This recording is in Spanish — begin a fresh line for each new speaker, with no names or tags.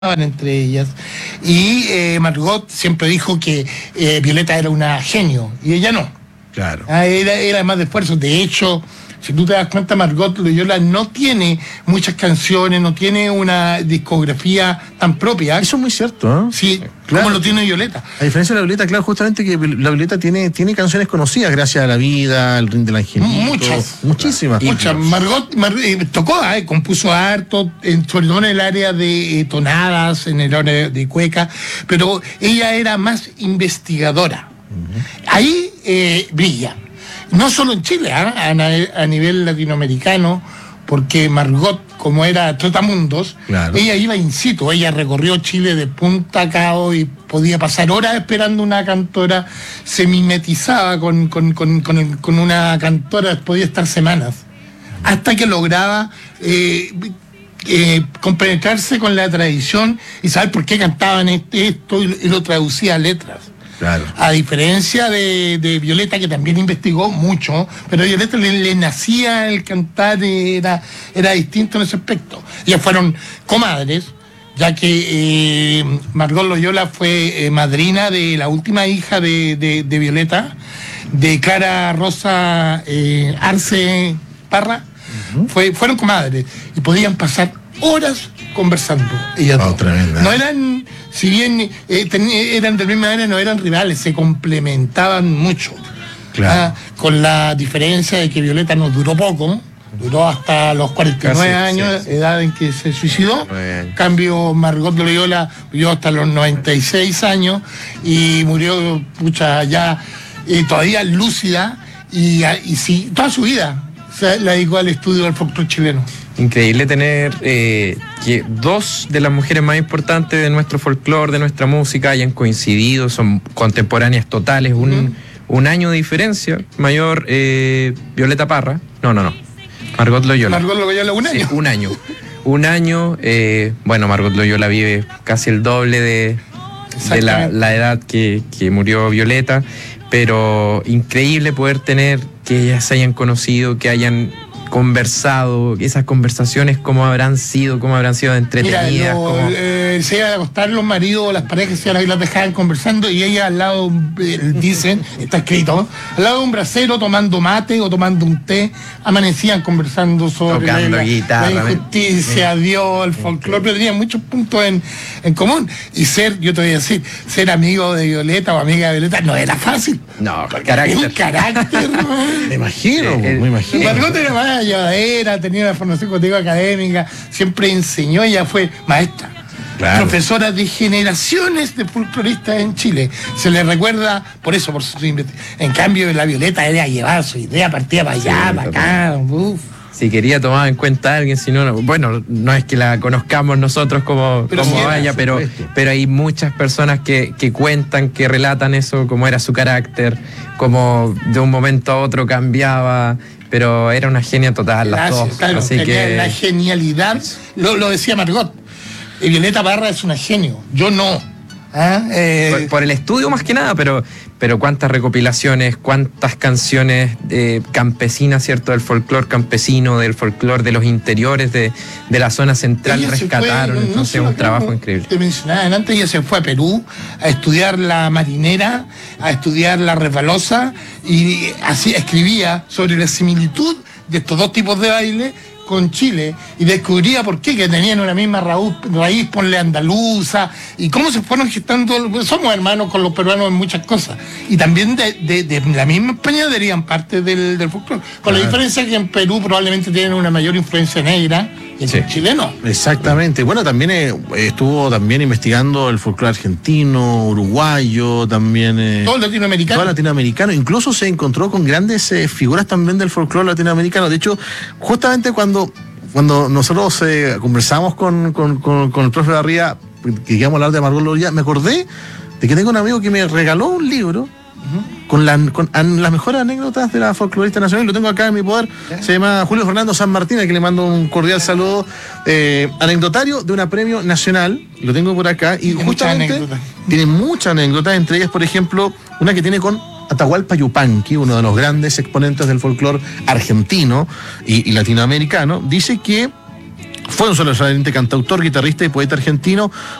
entre ellas, y Margot siempre dijo que Violeta era una genio y ella no.
Claro.
Era más de esfuerzo. De hecho, si tú te das cuenta, Margot Loyola no tiene muchas canciones, no tiene una discografía tan propia.
Eso es muy cierto, ¿eh?
Sí,
claro.
como lo tiene Violeta.
A diferencia de la Violeta, claro, justamente que la Violeta tiene canciones conocidas gracias a La Vida, El Ring del Angelito. Muchísimas.
Muchas. Margot tocó, compuso harto, sobre todo en el área de tonadas, en el área de cueca, pero ella era más investigadora. Ahí brilla. No solo en Chile, a nivel latinoamericano, porque Margot, como era trotamundos, claro, ella iba in situ, ella recorrió Chile de punta a cabo y podía pasar horas esperando una cantora, se mimetizaba con una cantora, podía estar semanas, hasta que lograba compenetrarse con la tradición y saber por qué cantaban esto y lo traducía a letras.
Claro.
A diferencia de Violeta, que también investigó mucho, pero a Violeta le nacía el cantar, era distinto en ese aspecto. Ellas fueron comadres, ya que Margot Loyola fue madrina de la última hija de Violeta, de Clara Rosa Arce Parra. Fueron comadres y podían pasar horas conversando. Ellas dos.
Tremenda.
No eran, si bien eran de la misma manera, no eran rivales, se complementaban mucho.
Claro.
Con la diferencia de que Violeta nos duró poco, duró hasta los 49 años, sí, edad en que se suicidó. En cambio, Margot Loyola vivió hasta los 96 años y murió, ya todavía lúcida y sí, toda su vida se la dedicó al estudio del folclore chileno.
Increíble tener que dos de las mujeres más importantes de nuestro folclore, de nuestra música, hayan coincidido, son contemporáneas totales, un año de diferencia. Mayor Violeta Parra, no, Margot Loyola.
Margot Loyola, un año.
Sí, un año. Bueno, Margot Loyola vive casi el doble de la edad que murió Violeta, pero increíble poder tener que ellas se hayan conocido, que hayan conversado, esas conversaciones cómo habrán sido entretenidas.
Mira, se iban a acostar los maridos o las parejas y las dejaban conversando y ella al lado, dicen, está escrito, al lado de un brasero tomando mate o tomando un té, amanecían conversando sobre la injusticia, Dios, el folclore, pero tenían muchos puntos en común. Y yo te voy a decir, ser amigo de Violeta o amiga de Violeta no era fácil.
No, carácter.
Es un carácter.
Me imagino.
Margot era más llevadera, tenía una formación contigo académica, siempre enseñó, ella fue maestra. Claro. Profesora de generaciones de folcloristas en Chile. Se le recuerda por eso, por su investigación. En cambio, la Violeta era llevar su idea, partía para allá, para acá.
Si quería tomar en cuenta a alguien, si no, bueno, no es que la conozcamos nosotros como vaya, pero hay muchas personas que cuentan, que relatan eso, cómo era su carácter, cómo de un momento a otro cambiaba, pero era una genia total las dos.
Claro,
así que
la genialidad, lo decía Margot, Violeta Parra es una genio, yo no.
Por el estudio más que nada, pero cuántas recopilaciones, cuántas canciones campesinas, ¿cierto? Del folclore campesino, del folclore de los interiores de la zona central rescataron. Entonces es un trabajo increíble.
Te mencionaban antes, ella se fue a Perú a estudiar la marinera, a estudiar la resbalosa y así escribía sobre la similitud de estos dos tipos de baile con Chile y descubría por qué, que tenían una misma raíz, ponle andaluza, y cómo se fueron gestando. Somos hermanos con los peruanos en muchas cosas, y también de la misma España derivan parte del folclore, con la diferencia que en Perú probablemente tienen una mayor influencia negra y en chileno.
Exactamente. Bueno, también estuvo también investigando el folclore argentino, uruguayo, también
todo latinoamericano. Incluso se encontró con grandes figuras también del folclore latinoamericano. De hecho, justamente cuando nosotros conversamos con el profe Barría, que íbamos a hablar de Margot Loyola, me acordé de que tengo un amigo que me regaló un libro con las mejores anécdotas de la folclorista nacional. Lo tengo acá en mi poder. Se llama Julio Fernando San Martín, a quien le mando un cordial saludo. Anecdotario de una premio nacional. Lo tengo por acá. Y justamente tiene muchas anécdotas, entre ellas, por ejemplo, una que tiene con Atahualpa Yupanqui, uno de los grandes exponentes del folclore argentino y latinoamericano. Dice que fue un sobresaliente cantautor, guitarrista y poeta argentino,